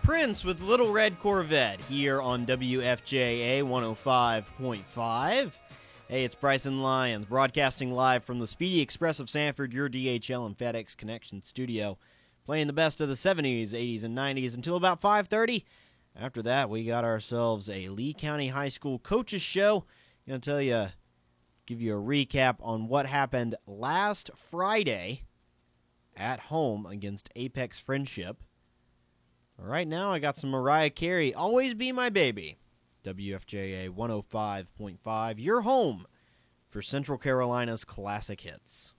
Prince with Little Red Corvette here on WFJA 105.5. Hey, it's Bryson Lyons broadcasting live from the Speedy Express of Sanford, your DHL and FedEx Connection studio, playing the best of the 70s, 80s, and 90s until about 5:30. After that, we got ourselves a Lee County High School coaches show. I'm going to give you a recap on what happened last Friday at home against Apex Friendship. Right now, I got some Mariah Carey, Always Be My Baby. WFJA 105.5, your home for Central Carolina's classic hits.